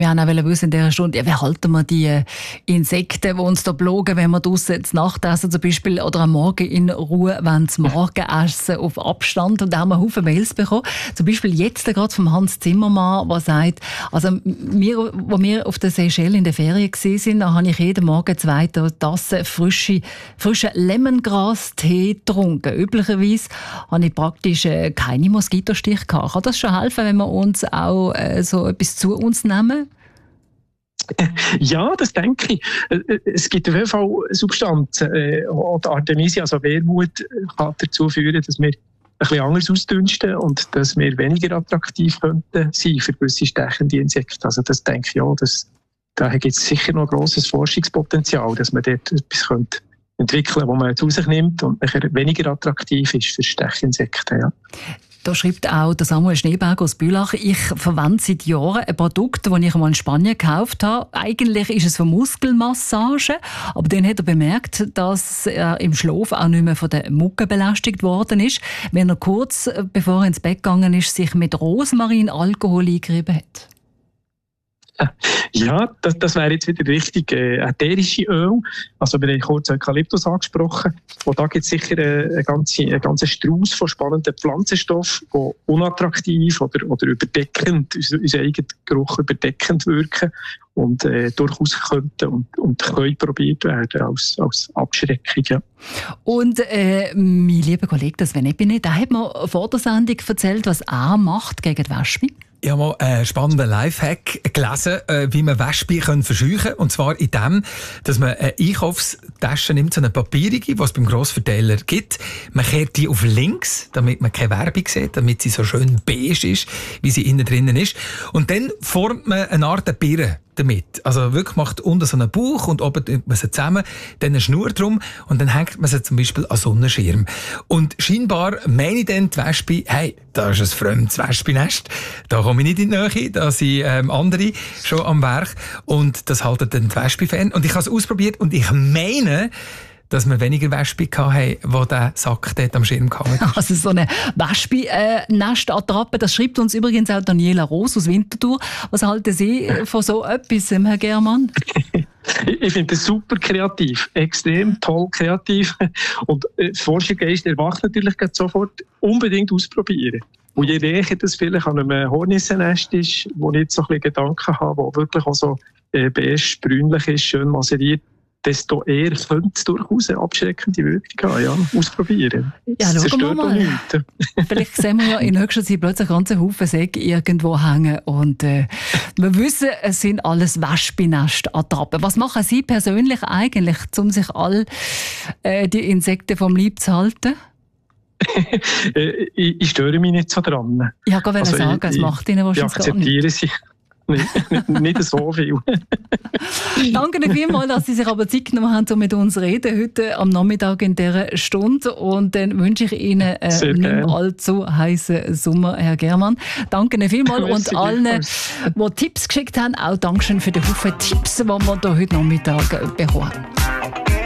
Wir haben auch wissen in dieser Stunde, ja, wie halten wir die Insekten, die uns da plagen, wenn wir draussen zu Nacht essen zum Beispiel oder am Morgen in Ruhe, wenn das Morgenessen auf Abstand. Und da haben wir Haufen Mails bekommen. Zum Beispiel jetzt gerade vom Hans Zimmermann, der sagt, also wo wir auf der Seychellen in der Ferien waren, da habe ich jeden Morgen 2 Tassen frischen Lemongras-Tee getrunken. Üblicherweise habe ich praktisch keine Moskitostiche gehabt. Kann das schon helfen, wenn wir uns auch so etwas zu uns nehmen? Ja, das denke ich. Es gibt auf jeden Fall Substanzen, oder Artemisia, also Wermut, kann dazu führen, dass wir ein bisschen anders ausdünsten und dass wir weniger attraktiv könnten sein für gewisse stechende Insekten. Also das denke ich ja, da gibt es sicher noch ein grosses Forschungspotenzial, dass man dort etwas entwickeln könnte, wo man zu sich nimmt und nachher weniger attraktiv ist für Stechinsekten. Ja. Da schreibt auch der Samuel Schneeberger aus Bülach, ich verwende seit Jahren ein Produkt, das ich einmal in Spanien gekauft habe. Eigentlich ist es für Muskelmassage, aber dann hat er bemerkt, dass er im Schlaf auch nicht mehr von der Mucke belästigt worden ist, wenn er kurz bevor er ins Bett gegangen ist, sich mit Rosmarin-Alkohol eingerieben hat. Ja, das wäre jetzt wieder richtig ätherische Öl. Also wir haben kurz Eukalyptus angesprochen. Und da gibt es sicher einen ganzen Strauß von spannenden Pflanzenstoffen, die unattraktiv oder überdeckend, unseren eigenen Geruch überdeckend wirken und durchaus könnten und können probiert werden als Abschreckung. Ja. Und mein lieber Kollege, das der hat mir vor der Sendung erzählt, was er macht gegen die Wespe. Ich habe mal einen spannenden Lifehack gelesen, wie man Wespe verscheuchen kann. Und zwar in dem, dass man eine Einkaufstasche nimmt, so eine papierige, die es beim Grossverteiler gibt. Man kehrt die auf links, damit man keine Werbung sieht, damit sie so schön beige ist, wie sie innen drinnen ist. Und dann formt man eine Art Birne damit. Also wirklich macht unten so einen Bauch und oben tut man sie zusammen, dann eine Schnur drum und dann hängt man sie zum Beispiel an Sonnenschirm. Und scheinbar meine ich dann die Wespe, hey, da ist ein fremdes Wespennest, da komme ich nicht in die Nähe, da sind andere schon am Werk und das halten dann die Wespe fern. Und ich habe es ausprobiert und ich meine, dass wir weniger Wespe hatten, die der Sack dort am Schirm hatten. Also so eine Wespe-Nest-Attrappe, das schreibt uns übrigens auch Daniela Roos aus Winterthur. Was halten Sie von so etwas, Herr Germann? Ich finde das super kreativ, extrem toll kreativ. Und Forschergeist erwacht natürlich sofort unbedingt ausprobieren. Und je näher das vielleicht an einem Hornissennest ist, wo ich jetzt so ein bisschen Gedanken habe, wo wirklich auch so beige, brünlich ist, schön maseriert, desto eher könnte es durchaus eine abschreckende Wirkung haben. Ja, ausprobieren. Ja, schauen wir mal. Vielleicht sehen wir ja in nächster Zeit plötzlich einen ganzen Haufen Säcke irgendwo hängen. Und wir wissen, es sind alles Wespennest-Attrappen. Was machen Sie persönlich eigentlich, um sich all die Insekten vom Leib zu halten? Ich störe mich nicht so dran. Ich wollte gerade sagen, es macht Ihnen wahrscheinlich gar nicht. Ich akzeptiere sie. Nicht so viel. Danke Ihnen vielmals, dass Sie sich aber Zeit genommen haben, um mit uns zu reden, heute am Nachmittag in dieser Stunde. Und dann wünsche ich Ihnen einen nicht allzu heißen Sommer, Herr Germann. Danke Ihnen vielmals und allen, die Tipps geschickt haben, auch Dankeschön für die Haufen Tipps, die wir hier heute Nachmittag bekommen haben.